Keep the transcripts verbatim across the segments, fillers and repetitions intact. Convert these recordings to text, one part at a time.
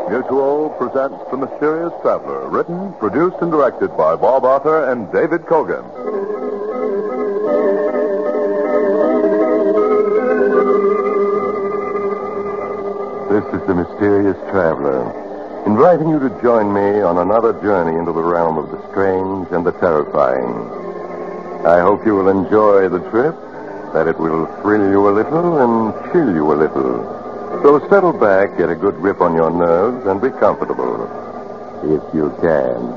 Mutual presents The Mysterious Traveler, written, produced, and directed by Bob Arthur and David Kogan. This is The Mysterious Traveler, inviting you to join me on another journey into the realm of the strange and the terrifying. I hope you will enjoy the trip, that it will thrill you a little and chill you a little. So settle back, get a good grip on your nerves, and be comfortable, if you can.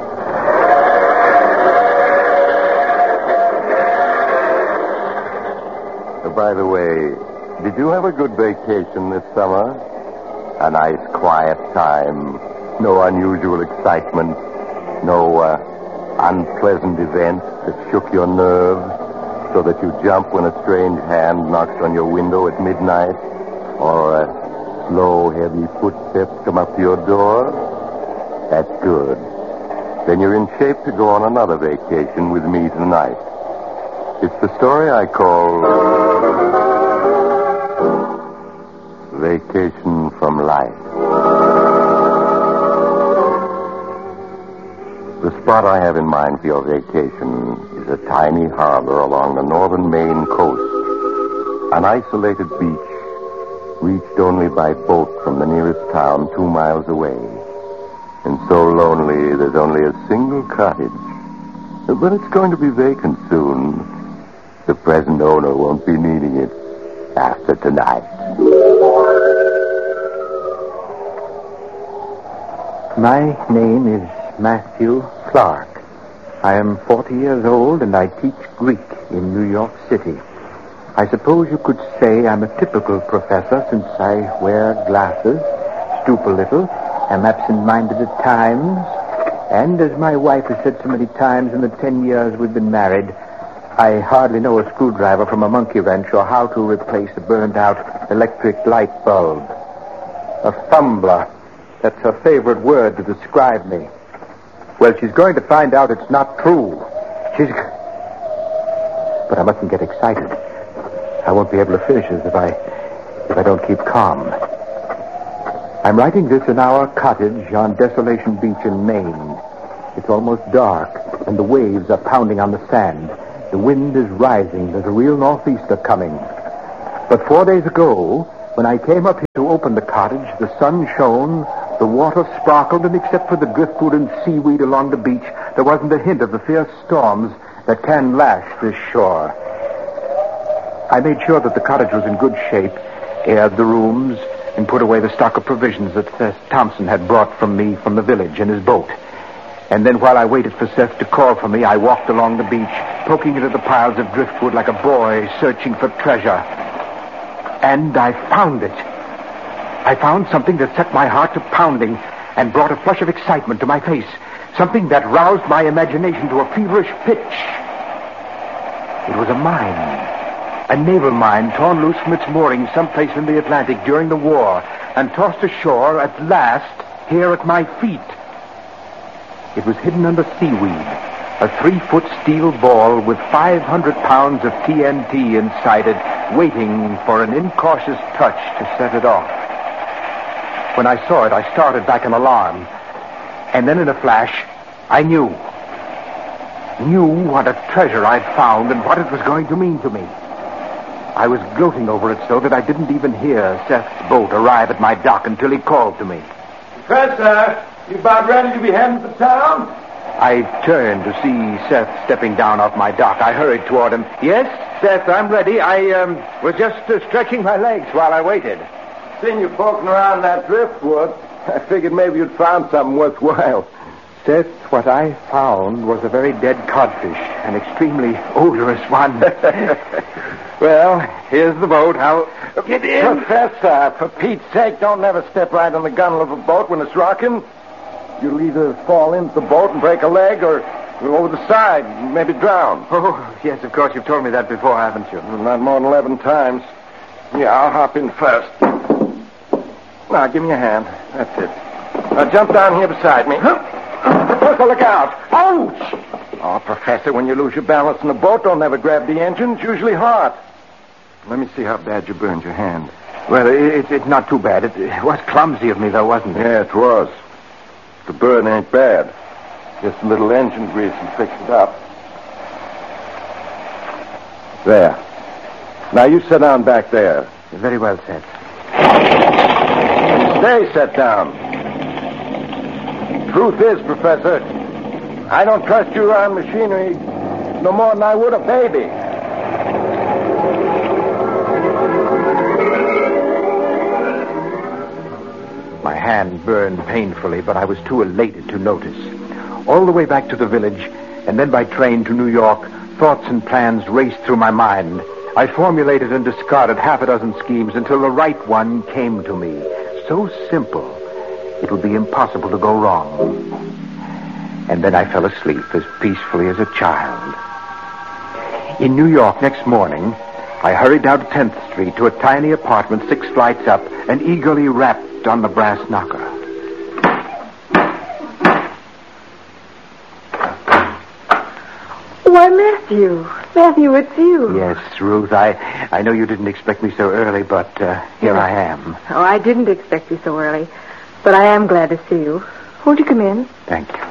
Uh, by the way, did you have a good vacation this summer? A nice, quiet time. No unusual excitement. No uh, unpleasant events that shook your nerves so that you jump when a strange hand knocks on your window at midnight? Or uh, slow, heavy footsteps come up to your door? That's good. Then you're in shape to go on another vacation with me tonight. It's the story I call Vacation from Life. The spot I have in mind for your vacation is a tiny harbor along the northern Maine coast. An isolated beach reached only by boat from the nearest town two miles away. And so lonely, there's only a single cottage. But it's going to be vacant soon. The present owner won't be needing it after tonight. My name is Matthew Clark. I am forty years old and I teach Greek in New York City. I suppose you could say I'm a typical professor since I wear glasses, stoop a little, am absent-minded at times, and as my wife has said so many times in the ten years we've been married, I hardly know a screwdriver from a monkey wrench or how to replace a burned-out electric light bulb. A fumbler. That's her favorite word to describe me. Well, she's going to find out it's not true. She's... But I mustn't get excited. I won't be able to finish this if I if I don't keep calm. I'm writing this in our cottage on Desolation Beach in Maine. It's almost dark, and the waves are pounding on the sand. The wind is rising. There's a real northeaster coming. But four days ago, when I came up here to open the cottage, the sun shone, the water sparkled, and except for the driftwood and seaweed along the beach, there wasn't a hint of the fierce storms that can lash this shore. I made sure that the cottage was in good shape, aired the rooms, and put away the stock of provisions that Seth Thompson had brought from me from the village in his boat. And then while I waited for Seth to call for me, I walked along the beach, poking into the piles of driftwood like a boy searching for treasure. And I found it. I found something that set my heart to pounding and brought a flush of excitement to my face. Something that roused my imagination to a feverish pitch. It was a mine. A naval mine torn loose from its moorings someplace in the Atlantic during the war and tossed ashore at last here at my feet. It was hidden under seaweed, a three-foot steel ball with five hundred pounds of T N T inside it, waiting for an incautious touch to set it off. When I saw it, I started back in alarm. And then in a flash, I knew. Knew what a treasure I'd found and what it was going to mean to me. I was gloating over it so that I didn't even hear Seth's boat arrive at my dock until he called to me. Professor, you about ready to be heading for town? I turned to see Seth stepping down off my dock. I hurried toward him. Yes, Seth, I'm ready. I um, was just uh, stretching my legs while I waited. Seen you poking around that driftwood. I figured maybe you'd found something worthwhile. Seth, what I found was a very dead codfish, an extremely odorous one. Well, here's the boat. I'll get in. Professor, for Pete's sake, don't never step right on the gunwale of a boat when it's rocking. You'll either fall into the boat and break a leg or go over the side and maybe drown. Oh, yes, of course. You've told me that before, haven't you? Not more than eleven times. Yeah, I'll hop in first. Now, give me a hand. That's it. Now, jump down here beside me. Professor, look out. Ouch! Oh, Professor, when you lose your balance in the boat, don't ever grab the engine. It's usually hot. Let me see how bad you burned your hand. Well, it, it's not too bad. It, it was clumsy of me, though, wasn't it? Yeah, it was. The burn ain't bad. Just a little engine grease and fix it up. There. Now you sit down back there. Very well said. Stay set down. Truth is, Professor, I don't trust you around machinery no more than I would a baby. My hand burned painfully, but I was too elated to notice. All the way back to the village, and then by train to New York, thoughts and plans raced through my mind. I formulated and discarded half a dozen schemes until the right one came to me. So simple, it would be impossible to go wrong. And then I fell asleep as peacefully as a child. In New York next morning, I hurried down to tenth Street to a tiny apartment six flights up and eagerly rapped on the brass knocker. Why, Matthew. Matthew, it's you. Yes, Ruth, I, I know you didn't expect me so early, but uh, here I am. Oh, I didn't expect you so early, but I am glad to see you. Won't you come in? Thank you.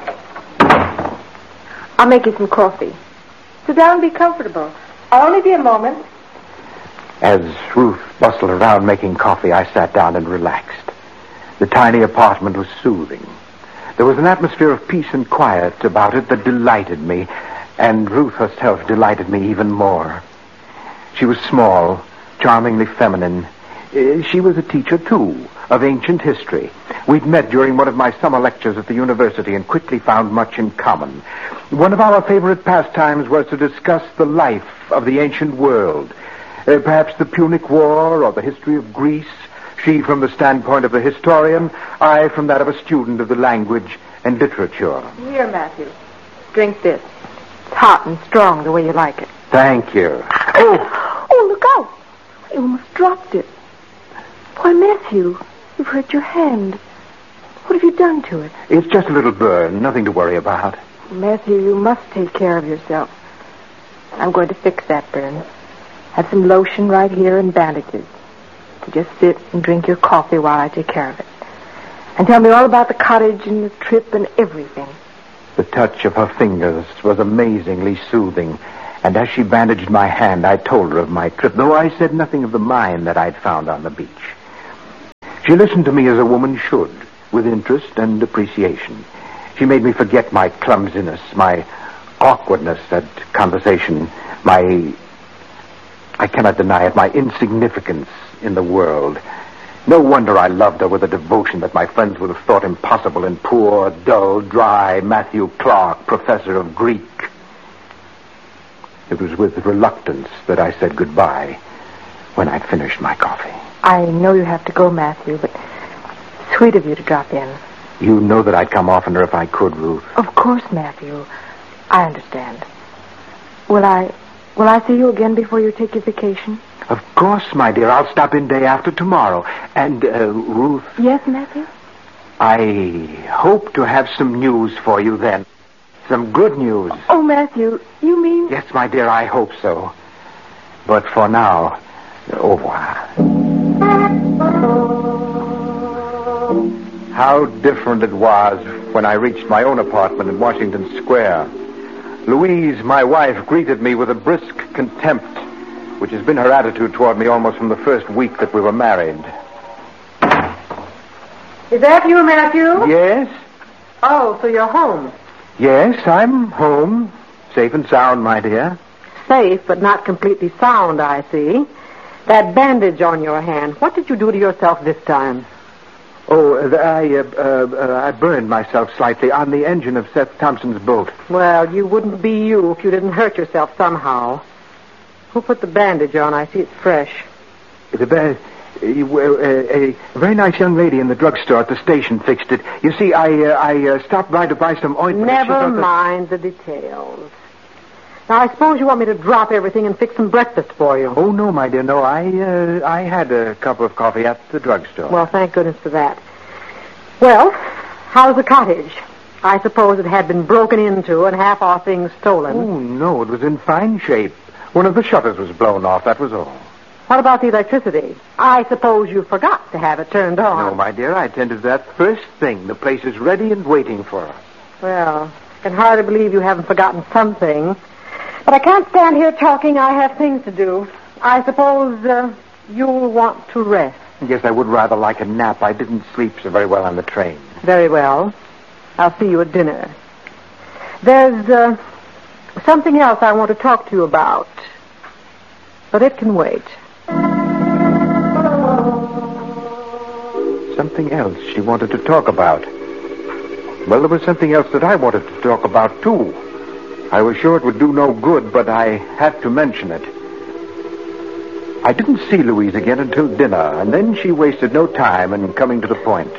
I'll make you some coffee. Sit down and be comfortable. I'll only be a moment. As Ruth bustled around making coffee, I sat down and relaxed. The tiny apartment was soothing. There was an atmosphere of peace and quiet about it that delighted me, and Ruth herself delighted me even more. She was small, charmingly feminine. Uh, She was a teacher, too, of ancient history. We'd met during one of my summer lectures at the university and quickly found much in common. One of our favorite pastimes was to discuss the life of the ancient world. Uh, perhaps the Punic War or the history of Greece. She from the standpoint of a historian, I from that of a student of the language and literature. Here, Matthew. Drink this. It's hot and strong the way you like it. Thank you. Oh, oh look out. I almost dropped it. Why, Matthew, you've hurt your hand. What have you done to it? It's just a little burn, nothing to worry about. Matthew, you must take care of yourself. I'm going to fix that burn. Have some lotion right here and bandages. You just sit and drink your coffee while I take care of it. And tell me all about the cottage and the trip and everything. The touch of her fingers was amazingly soothing, and as she bandaged my hand, I told her of my trip, though I said nothing of the mine that I'd found on the beach. She listened to me as a woman should, with interest and appreciation. She made me forget my clumsiness, my awkwardness at conversation, my, I cannot deny it, my insignificance in the world. No wonder I loved her with a devotion that my friends would have thought impossible in poor, dull, dry Matthew Clark, professor of Greek. It was with reluctance that I said goodbye when I'd finished my coffee. I know you have to go, Matthew, but sweet of you to drop in. You know that I'd come oftener if I could, Ruth. Of course, Matthew. I understand. Will I, will I see you again before you take your vacation? Of course, my dear. I'll stop in day after tomorrow. And, uh, Ruth... Yes, Matthew? I hope to have some news for you then. Some good news. Oh, Matthew, you mean... Yes, my dear, I hope so. But for now, au revoir. How different it was when I reached my own apartment in Washington Square. Louise, my wife, greeted me with a brisk contempt, which has been her attitude toward me almost from the first week that we were married. Is that you, Matthew? Yes? Oh, so you're home. Yes, I'm home. Safe and sound, my dear. Safe, but not completely sound, I see. That bandage on your hand, what did you do to yourself this time? Oh, uh, I, uh, uh, uh, I burned myself slightly on the engine of Seth Thompson's boat. Well, you wouldn't be you if you didn't hurt yourself somehow. Who put the bandage on? I see it's fresh. The ba- uh, a, a very nice young lady in the drugstore at the station fixed it. You see, I uh, I uh, stopped by to buy some ointment. Never mind the details. Now, I suppose you want me to drop everything and fix some breakfast for you. Oh, no, my dear, no. I uh, I had a cup of coffee at the drugstore. Well, thank goodness for that. Well, how's the cottage? I suppose it had been broken into and half our things stolen. Oh, no, it was in fine shape. One of the shutters was blown off, that was all. What about the electricity? I suppose you forgot to have it turned on. No, my dear, I attended to that first thing. The place is ready and waiting for us. Well, I can hardly believe you haven't forgotten something. But I can't stand here talking. I have things to do. I suppose uh, you'll want to rest. Yes, I would rather like a nap. I didn't sleep so very well on the train. Very well. I'll see you at dinner. There's uh, something else I want to talk to you about. But it can wait. Something else she wanted to talk about. Well, there was something else that I wanted to talk about, too. I was sure it would do no good, but I had to mention it. I didn't see Louise again until dinner, and then she wasted no time in coming to the point.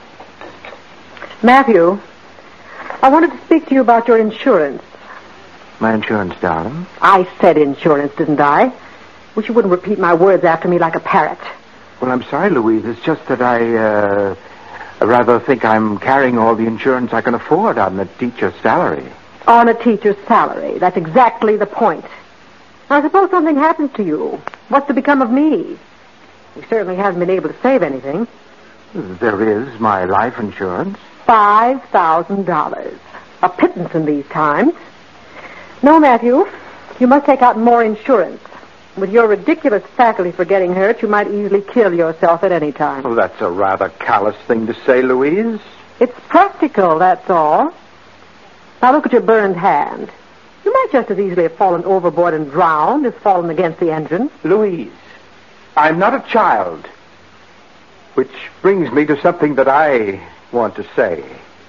Matthew, I wanted to speak to you about your insurance. My insurance, darling? I said insurance, didn't I? Wish you wouldn't repeat my words after me like a parrot. Well, I'm sorry, Louise. It's just that I, uh, rather think I'm carrying all the insurance I can afford on the teacher's salary. On a teacher's salary. That's exactly the point. Now, suppose something happens to you. What's to become of me? You certainly haven't been able to save anything. There is my life insurance. Five thousand dollars. A pittance in these times. No, Matthew. You must take out more insurance. With your ridiculous faculty for getting hurt, you might easily kill yourself at any time. Well, that's a rather callous thing to say, Louise. It's practical, that's all. Now look at your burned hand. You might just as easily have fallen overboard and drowned as fallen against the engine. Louise, I'm not a child. Which brings me to something that I want to say.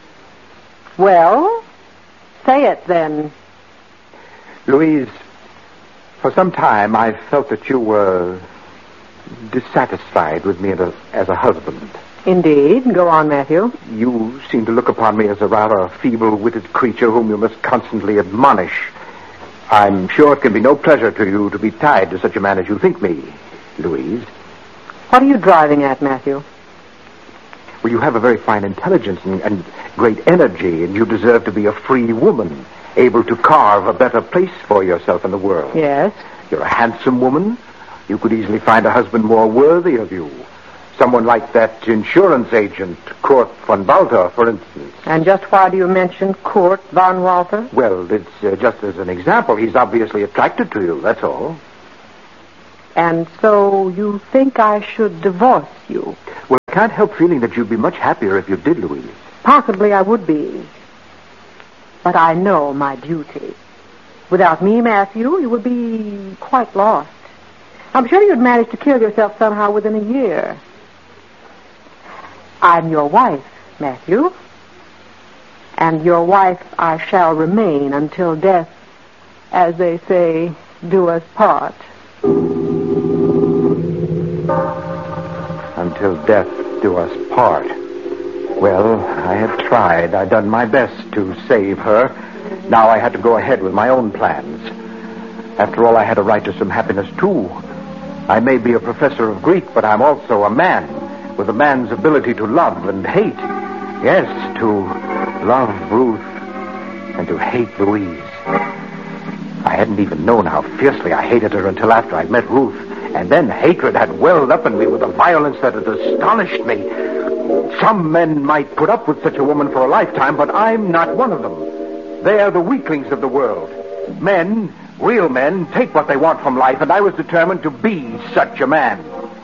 Well, say it then. Louise, for some time I felt that you were dissatisfied with me as a, as a husband. Indeed. Go on, Matthew. You seem to look upon me as a rather feeble-witted creature whom you must constantly admonish. I'm sure it can be no pleasure to you to be tied to such a man as you think me, Louise. What are you driving at, Matthew? Well, you have a very fine intelligence and, and great energy, and you deserve to be a free woman, able to carve a better place for yourself in the world. Yes. You're a handsome woman. You could easily find a husband more worthy of you. Someone like that insurance agent, Kurt von Walter, for instance. And just why do you mention Kurt von Walter? Well, it's uh, just as an example. He's obviously attracted to you, that's all. And so you think I should divorce you? Well, I can't help feeling that you'd be much happier if you did, Louise. Possibly I would be. But I know my duty. Without me, Matthew, you would be quite lost. I'm sure you'd manage to kill yourself somehow within a year. I'm your wife, Matthew. And your wife I shall remain until death, as they say, do us part. Until death do us part. Well, I had tried. I'd done my best to save her. Now I had to go ahead with my own plans. After all, I had a right to some happiness, too. I may be a professor of Greek, but I'm also a man, with a man's ability to love and hate. Yes, to love Ruth and to hate Louise. I hadn't even known how fiercely I hated her until after I'd met Ruth. And then hatred had welled up in me with a violence that had astonished me. Some men might put up with such a woman for a lifetime, but I'm not one of them. They are the weaklings of the world. Men, real men, take what they want from life, and I was determined to be such a man.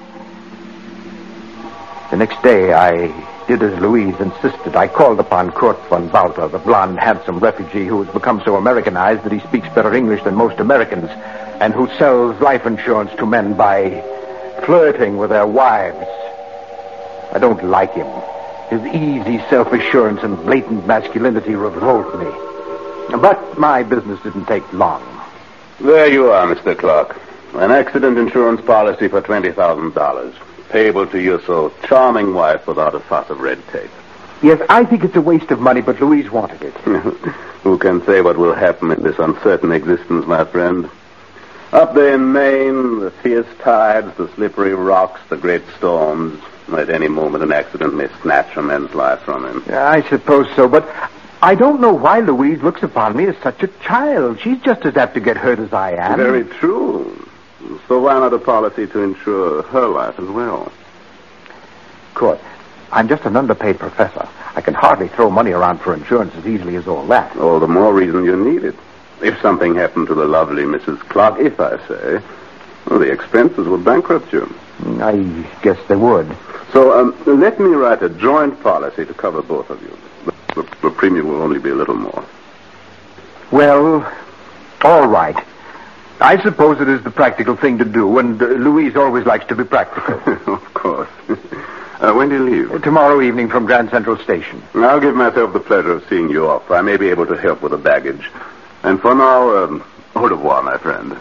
The next day, I did as Louise insisted. I called upon Kurt von Walter, the blonde, handsome refugee who has become so Americanized that he speaks better English than most Americans, and who sells life insurance to men by flirting with their wives. I don't like him. His easy self-assurance and blatant masculinity revolt me. But my business didn't take long. There you are, Mister Clark. An accident insurance policy for twenty thousand dollars. Payable to your so charming wife without a fuss of red tape. Yes, I think it's a waste of money, but Louise wanted it. Who can say what will happen in this uncertain existence, my friend? Up there in Maine, the fierce tides, the slippery rocks, the great storms. At any moment, an accident may snatch a man's life from him. Yeah, I suppose so, but I don't know why Louise looks upon me as such a child. She's just as apt to get hurt as I am. Very true. So why not a policy to insure her life as well? Court, I'm just an underpaid professor. I can hardly throw money around for insurance as easily as all that. All the more reason you need it. If something happened to the lovely Missus Clark, if I say, well, the expenses would bankrupt you. I guess they would. So um, let me write a joint policy to cover both of you. The, the, the premium will only be a little more. Well, all right. I suppose it is the practical thing to do, and uh, Louise always likes to be practical. Of course. Uh, when do you leave? Uh, tomorrow evening from Grand Central Station. I'll give myself the pleasure of seeing you off. I may be able to help with the baggage. And for now, um, au revoir, my friend.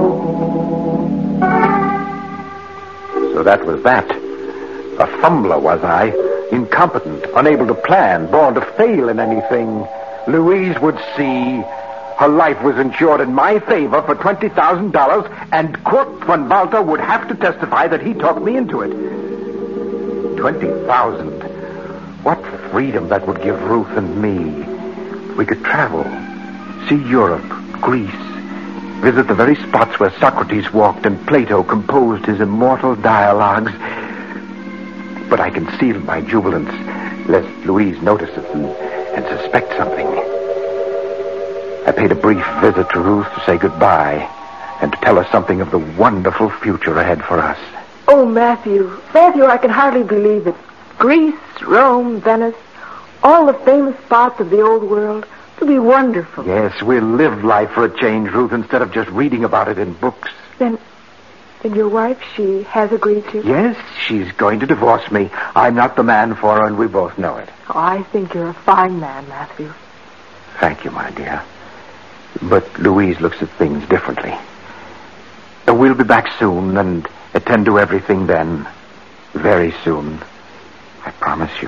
So that was that. A fumbler, was I? Incompetent, unable to plan, born to fail in anything. Louise would see. Her life was insured in my favor for twenty thousand dollars, and Kurt von Balter would have to testify that he talked me into it. twenty thousand dollars. What freedom that would give Ruth and me. We could travel, see Europe, Greece, visit the very spots where Socrates walked and Plato composed his immortal dialogues. But I concealed my jubilance, lest Louise notice it and, and suspect something. I paid a brief visit to Ruth to say goodbye and to tell her something of the wonderful future ahead for us. Oh, Matthew. Matthew, I can hardly believe it. Greece, Rome, Venice, all the famous spots of the old world. It'll be wonderful. Yes, we'll live life for a change, Ruth, instead of just reading about it in books. Then, then your wife, she has agreed to? Yes, she's going to divorce me. I'm not the man for her, and we both know it. Oh, I think you're a fine man, Matthew. Thank you, my dear. But Louise looks at things differently. Uh, We'll be back soon and attend to everything then. Very soon. I promise you.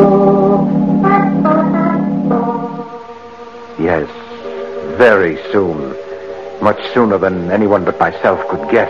Yes, very soon. Much sooner than anyone but myself could guess.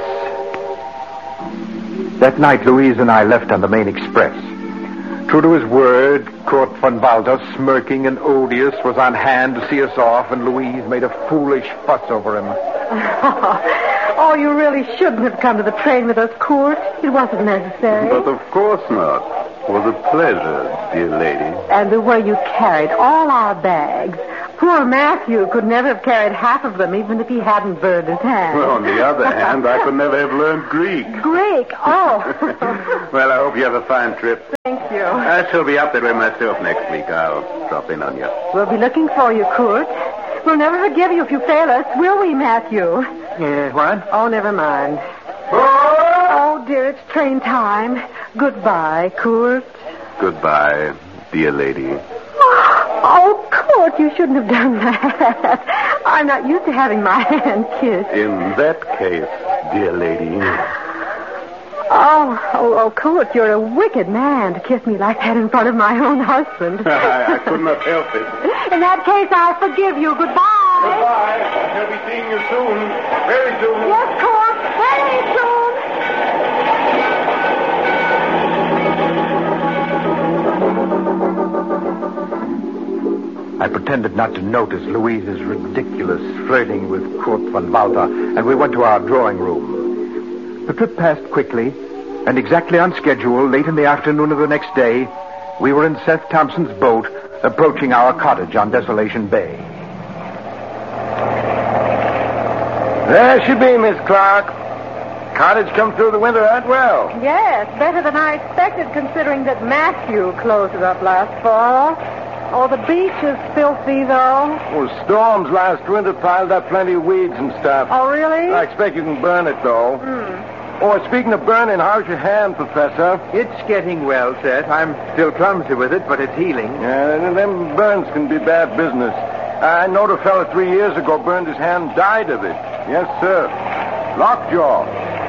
That night, Louise and I left on the main express. True to his word, Kurt von Balter, smirking and odious, was on hand to see us off, and Louise made a foolish fuss over him. Oh, you really shouldn't have come to the train with us, Kurt. It wasn't necessary. But of course not. It was a pleasure, dear lady. And the way you carried all our bags. Poor Matthew could never have carried half of them, even if he hadn't burned his hand. Well, on the other hand, I could never have learned Greek. Greek? Oh. Well, I hope you have a fine trip. Thank you. I shall be up that way myself next week. I'll drop in on you. We'll be looking for you, Kurt. We'll never forgive you if you fail us, will we, Matthew? Yeah, what? Oh, never mind. Oh, dear, it's train time. Goodbye, Kurt. Goodbye, dear lady. Oh, Kurt, you shouldn't have done that. I'm not used to having my hand kissed. In that case, dear lady. Oh, oh, oh, Kurt, you're a wicked man to kiss me like that in front of my own husband. I, I could not help it. In that case, I'll forgive you. Goodbye. Goodbye. I'll be seeing you soon. Very soon. Yes, Kurt, very soon. I pretended not to notice Louise's ridiculous flirting with Kurt von Balter, and we went to our drawing room. The trip passed quickly, and exactly on schedule, late in the afternoon of the next day, we were in Seth Thompson's boat, approaching our cottage on Desolation Bay. There she be, Miss Clark. Cottage come through the winter right well. Yes, better than I expected, considering that Matthew closed it up last fall. Oh, the beach is filthy, though. Well, storms last winter piled up plenty of weeds and stuff. Oh, really? I expect you can burn it, though. Hmm. Oh, speaking of burning, how's your hand, Professor? It's getting well, Seth. I'm still clumsy with it, but it's healing. Yeah, them burns can be bad business. I knowed a fella three years ago burned his hand and died of it. Yes, sir. Lockjaw.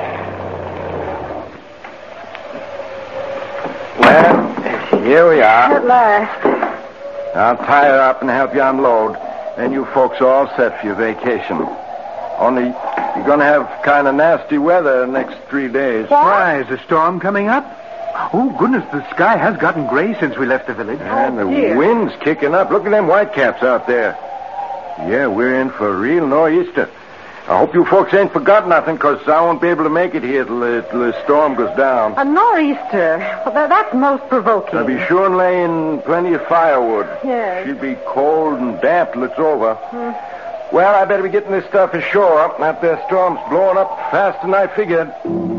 Well, here we are. At last. I'll tie her up and help you unload. Then you folks are all set for your vacation. Only you're going to have kind of nasty weather the next three days. Why, is a storm coming up? Oh, goodness, the sky has gotten gray since we left the village. And the dear. wind's kicking up. Look at them whitecaps out there. Yeah, we're in for a real nor'easter. I hope you folks ain't forgot nothing, because I won't be able to make it here till, uh, till the storm goes down. A nor'easter. Well, that, that's most provoking. I'll be sure and lay in plenty of firewood. Yes. She'll be cold and damp till it's over. Hmm. Well, I better be getting this stuff ashore. That there storm's blowing up faster than I figured.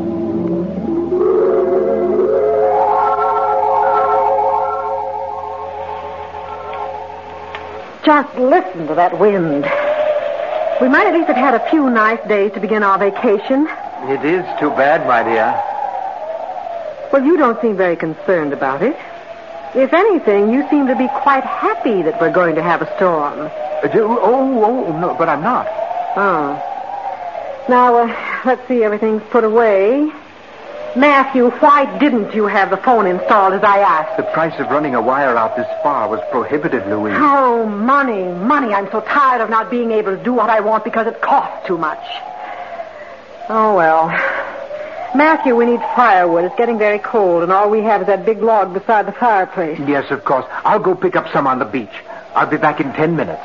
Just listen to that wind. We might at least have had a few nice days to begin our vacation. It is too bad, my dear. Well, you don't seem very concerned about it. If anything, you seem to be quite happy that we're going to have a storm. Uh, do- oh, oh, no, but I'm not. Oh. Now, uh, let's see, everything's put away. Matthew, why didn't you have the phone installed as I asked? The price of running a wire out this far was prohibitive, Louise. Oh, money, money. I'm so tired of not being able to do what I want because it costs too much. Oh, well. Matthew, we need firewood. It's getting very cold, and all we have is that big log beside the fireplace. Yes, of course. I'll go pick up some on the beach. I'll be back in ten minutes.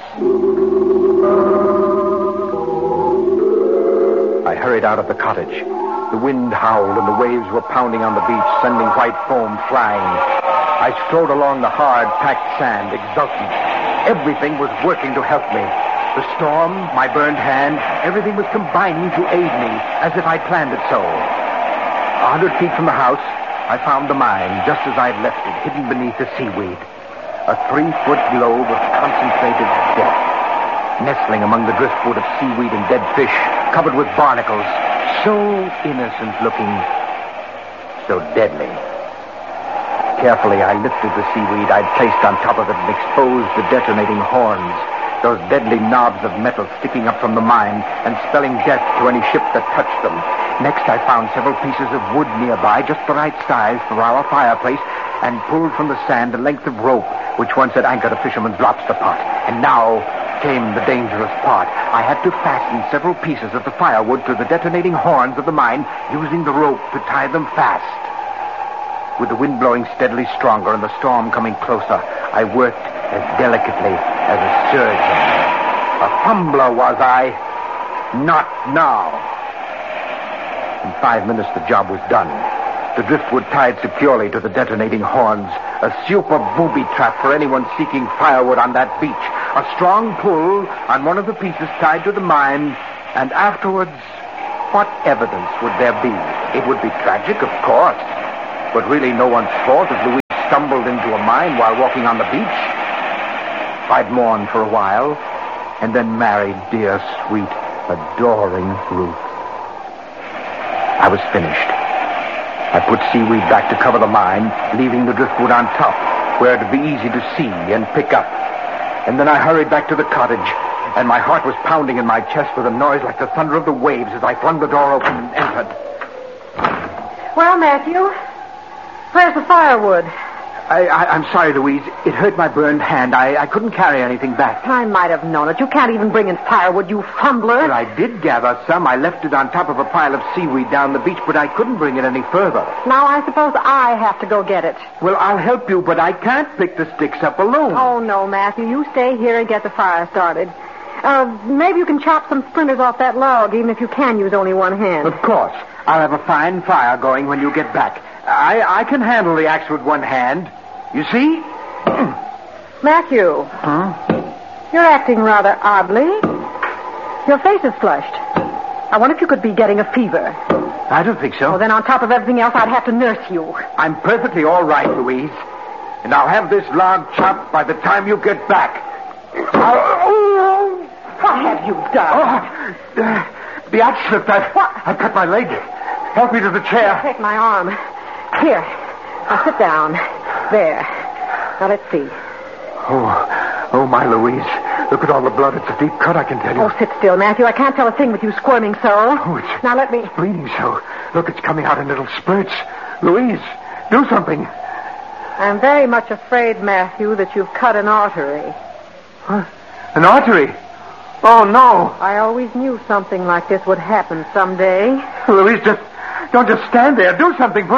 I hurried out of the cottage. The wind howled and the waves were pounding on the beach, sending white foam flying. I strode along the hard, packed sand, exultant. Everything was working to help me. The storm, my burned hand, everything was combining to aid me, as if I'd planned it so. A hundred feet from the house, I found the mine, just as I'd left it, hidden beneath the seaweed. A three-foot globe of concentrated death, nestling among the driftwood of seaweed and dead fish, covered with barnacles, so innocent looking, so deadly. Carefully, I lifted the seaweed I'd placed on top of it and exposed the detonating horns, those deadly knobs of metal sticking up from the mine and spelling death to any ship that touched them. Next, I found several pieces of wood nearby, just the right size for our fireplace, and pulled from the sand a length of rope, which once had anchored a fisherman's lobster pot. And now came the dangerous part. I had to fasten several pieces of the firewood to the detonating horns of the mine, using the rope to tie them fast. With the wind blowing steadily stronger and the storm coming closer, I worked as delicately as a surgeon. A fumbler was I. Not now. In five minutes, the job was done. The driftwood tied securely to the detonating horns. A super booby trap for anyone seeking firewood on that beach. A strong pull on one of the pieces tied to the mine. And afterwards, what evidence would there be? It would be tragic, of course. But really no one's fault if Louise stumbled into a mine while walking on the beach. I'd mourn for a while, and then marry dear, sweet, adoring Ruth. I was finished. I put seaweed back to cover the mine, leaving the driftwood on top, where it'd be easy to see and pick up. And then I hurried back to the cottage, and my heart was pounding in my chest with a noise like the thunder of the waves as I flung the door open and entered. Well, Matthew, where's the firewood? I, I, I'm sorry, Louise. It hurt my burned hand. I, I couldn't carry anything back. I might have known it. You can't even bring in firewood, you fumbler. Well, I did gather some. I left it on top of a pile of seaweed down the beach, but I couldn't bring it any further. Now I suppose I have to go get it. Well, I'll help you, but I can't pick the sticks up alone. Oh, no, Matthew. You stay here and get the fire started. Uh, maybe you can chop some splinters off that log, even if you can use only one hand. Of course. I'll have a fine fire going when you get back. I, I can handle the axe with one hand. You see? Matthew. Huh? You're acting rather oddly. Your face is flushed. I wonder if you could be getting a fever. I don't think so. Well, then on top of everything else, I'd have to nurse you. I'm perfectly all right, Louise. And I'll have this log chopped by the time you get back. Oh, what have you done? Oh, uh, the axe slipped. I've, I've cut my leg. Help me to the chair. Take my arm. Here. Now sit down. There. Now let's see. Oh, oh, my Louise. Look at all the blood. It's a deep cut, I can tell you. Oh, sit still, Matthew. I can't tell a thing with you squirming so. Oh, it's... Now let me... It's bleeding so. Look, it's coming out in little spurts. Louise, do something. I'm very much afraid, Matthew, that you've cut an artery. Huh? An artery? Oh, no. I always knew something like this would happen someday. Louise, just... Don't just stand there. Do something. Put a...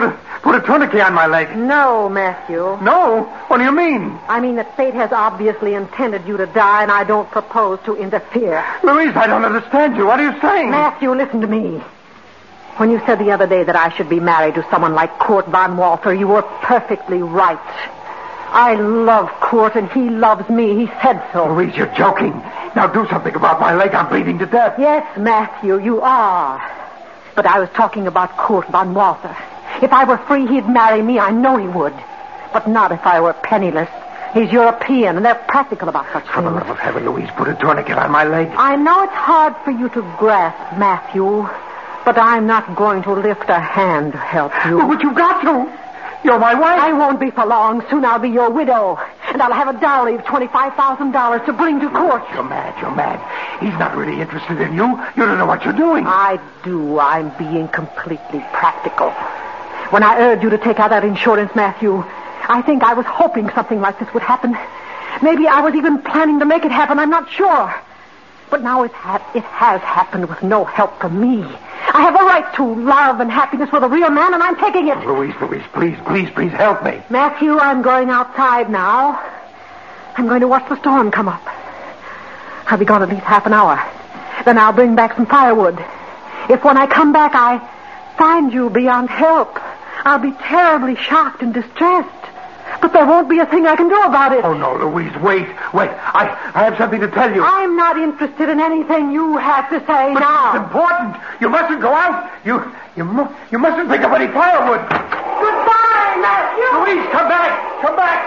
put a tourniquet on my leg. No, Matthew. No? What do you mean? I mean that fate has obviously intended you to die, and I don't propose to interfere. Louise, I don't understand you. What are you saying? Matthew, listen to me. When you said the other day that I should be married to someone like Kurt Von Walter, you were perfectly right. I love Kurt, and he loves me. He said so. Louise, you're joking. Now do something about my leg. I'm bleeding to death. Yes, Matthew, you are. But I was talking about Kurt Von Walter. If I were free, he'd marry me. I know he would. But not if I were penniless. He's European, and they're practical about such For the things. love of heaven, Louise, put a tourniquet on my leg. I know it's hard for you to grasp, Matthew, but I'm not going to lift a hand to help you. But you've got to. You're my wife. I won't be for long. Soon I'll be your widow. And I'll have a dowry of twenty-five thousand dollars to bring to court. You're mad. You're mad. He's not really interested in you. You don't know what you're doing. I do. I'm being completely practical. When I urged you to take out that insurance, Matthew, I think I was hoping something like this would happen. Maybe I was even planning to make it happen. I'm not sure. But now it, ha- it has happened with no help from me. I have a right to love and happiness with a real man, and I'm taking it. Louise, Louise, please, please, please help me. Matthew, I'm going outside now. I'm going to watch the storm come up. I'll be gone at least half an hour. Then I'll bring back some firewood. If when I come back I find you beyond help, I'll be terribly shocked and distressed. But there won't be a thing I can do about it. Oh, no, Louise, wait, wait. I, I have something to tell you. I'm not interested in anything you have to say but now. It's important. You mustn't go out. You, you, mu- you mustn't pick up any firewood. Goodbye, Matthew. Louise, come back. Come back.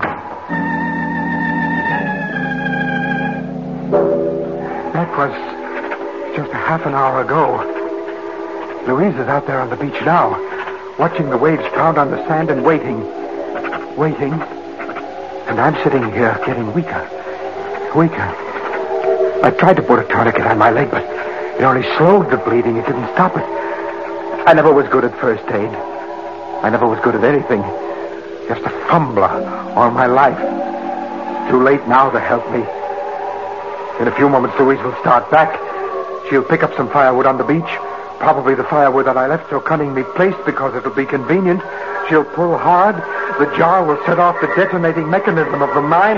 That was just a half an hour ago. Louise is out there on the beach now, watching the waves pound on the sand and waiting. Waiting. And I'm sitting here getting weaker. Weaker. I tried to put a tourniquet on my leg, but it only slowed the bleeding. It didn't stop it. I never was good at first aid. I never was good at anything. Just a fumbler all my life. Too late now to help me. In a few moments, Louise will start back. She'll pick up some firewood on the beach. Probably the firewood that I left so cunningly placed because it'll be convenient. She'll pull hard. The jar will set off the detonating mechanism of the mine.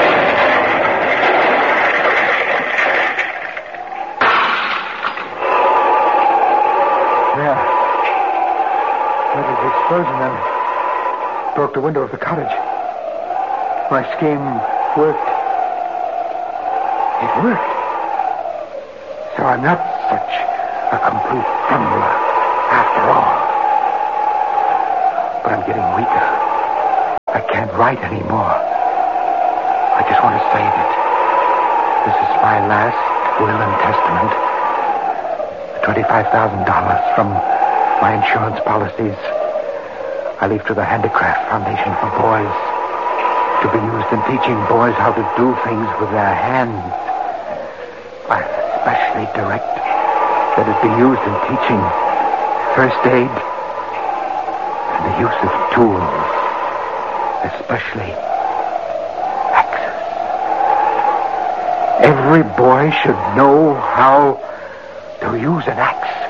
There. That is the explosion then. Broke the window of the cottage. My scheme worked. It worked. So I'm not such a complete fumbler after all. But I'm getting weaker. I can't write anymore. I just want to say that this is my last will and testament. twenty-five thousand dollars from my insurance policies I leave to the Handicraft Foundation for Boys, to be used in teaching boys how to do things with their hands. I especially direct that it be used in teaching first aid and the use of tools, especially axes. Every boy should know how to use an axe.